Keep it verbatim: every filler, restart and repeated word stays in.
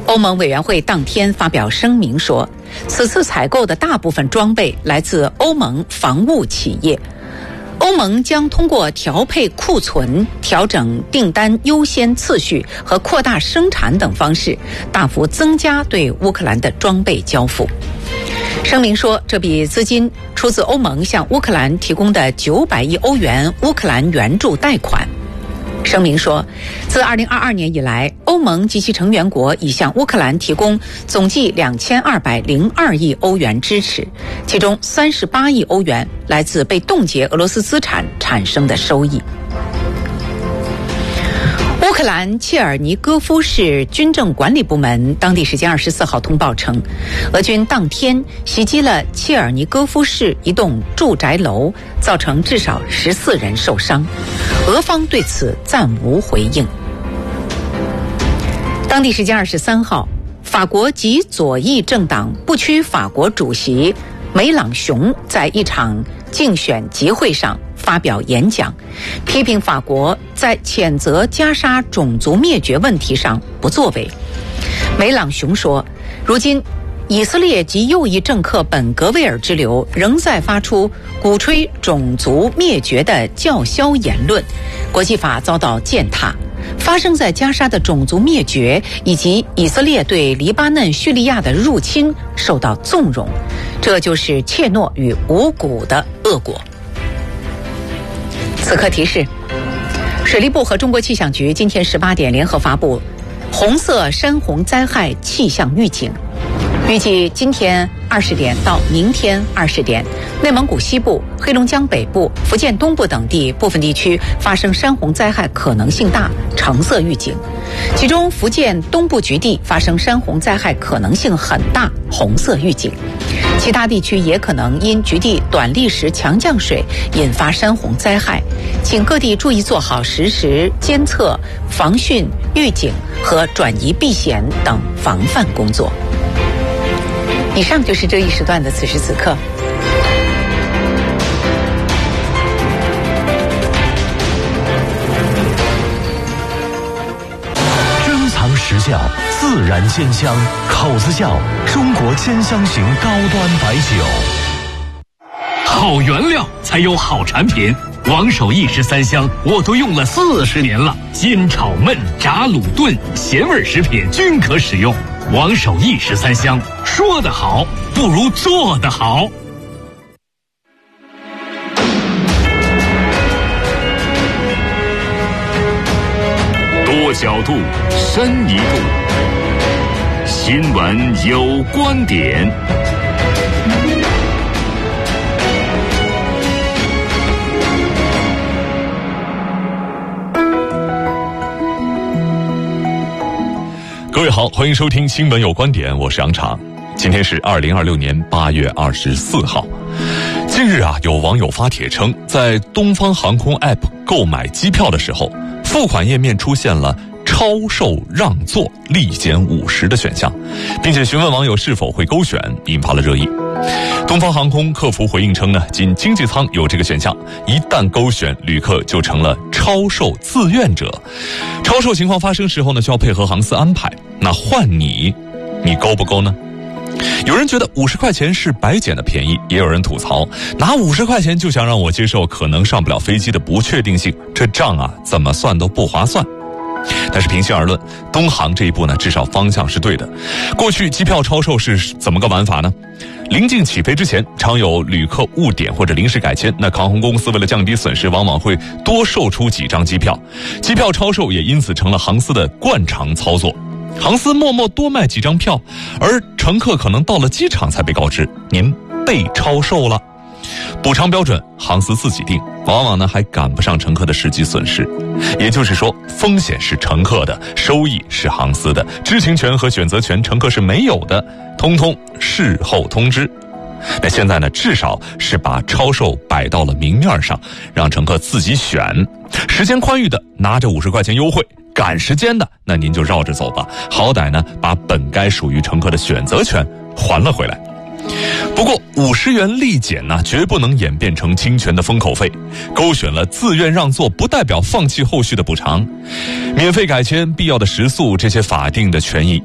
欧盟委员会当天发表声明说，此次采购的大部分装备来自欧盟防务企业。欧盟将通过调配库存、调整订单优先次序和扩大生产等方式，大幅增加对乌克兰的装备交付。声明说，这笔资金出自欧盟向乌克兰提供的九百亿欧元乌克兰援助贷款。声明说，自二零二二年以来，欧盟及其成员国已向乌克兰提供总计两千二百零二亿欧元支持，其中三十八亿欧元来自被冻结俄罗斯资产产生的收益。乌克兰切尔尼戈夫市军政管理部门当地时间二十四号通报称，俄军当天袭击了切尔尼戈夫市一栋住宅楼，造成至少十四人受伤。俄方对此暂无回应。当地时间二十三号，法国极左翼政党不屈法国主席梅朗雄在一场竞选集会上发表演讲，批评法国在谴责加沙种族灭绝问题上不作为。梅朗雄说，如今以色列及右翼政客本格维尔之流仍在发出鼓吹种族灭绝的叫嚣言论，国际法遭到践踏，发生在加沙的种族灭绝以及以色列对黎巴嫩、叙利亚的入侵受到纵容，这就是怯懦与无骨的恶果。此刻提示，水利部和中国气象局今天十八点联合发布红色山洪灾害气象预警。预计今天二十点到明天二十点，内蒙古西部、黑龙江北部、福建东部等地部分地区发生山洪灾害可能性大，橙色预警。其中福建东部局地发生山洪灾害可能性很大，红色预警。其他地区也可能因局地短历时强降水引发山洪灾害，请各地注意做好实时监测、防汛、预警和转移避险等防范工作。以上就是这一时段的此时此刻。 珍藏实效，自然鲜香，口子窖中国鲜香型高端白酒。 好原料才有好产品，王守义十三香我都用了四十年了，煎炒焖炸卤炖咸味食品均可使用。王守义十三香，说得好不如做得好。多角度，深一度，新闻有观点。 各位好，欢迎收听新闻有观点，我是杨常。今天是二零二六年八月二十四号。近日啊，有网友发帖称，在东方航空 App 购买机票的时候，付款页面出现了超售让座立减五十的选项，并且询问网友是否会勾选，引发了热议。东方航空客服回应称呢，仅经济舱有这个选项，一旦勾选，旅客就成了超售自愿者。超售情况发生时候呢，需要配合航司安排。那换你，你勾不勾呢？有人觉得五十块钱是白捡的便宜，也有人吐槽，拿五十块钱就想让我接受可能上不了飞机的不确定性，这账啊怎么算都不划算。但是平心而论，东航这一步呢，至少方向是对的。过去机票超售是怎么个玩法呢？临近起飞之前，常有旅客误点或者临时改签，那航空公司为了降低损失，往往会多售出几张机票，机票超售也因此成了航司的惯常操作。航司默默多卖几张票，而乘客可能到了机场才被告知您被超售了。补偿标准航司自己定，往往呢还赶不上乘客的实际损失。也就是说，风险是乘客的，收益是航司的，知情权和选择权乘客是没有的，通通事后通知。那现在呢，至少是把超售摆到了明面上，让乘客自己选。时间宽裕的拿着五十块钱优惠，赶时间的那您就绕着走吧，好歹呢把本该属于乘客的选择权还了回来。不过五十元立减呢，绝不能演变成侵权的封口费。勾选了自愿让座，不代表放弃后续的补偿。免费改签、必要的食宿这些法定的权益